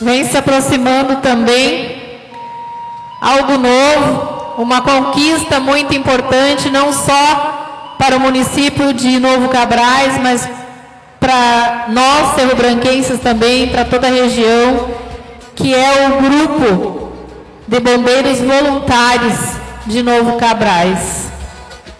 vem se aproximando também algo novo, uma conquista muito importante, não só para o município de Novo Cabrais, mas para nós, cerro-branquenses também, para toda a região, que é o grupo de bombeiros voluntários de Novo Cabrais.